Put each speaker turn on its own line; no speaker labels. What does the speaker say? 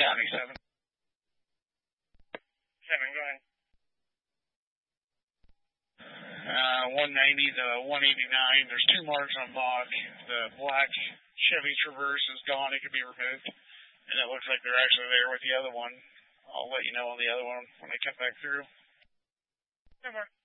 County 7. 7, go ahead. 190 to 189. There's 2 marks on Bach. The black Chevy Traverse is gone. It can be removed. And it looks like they're actually there with the other one. I'll let you know on the other one when they come back through. No more.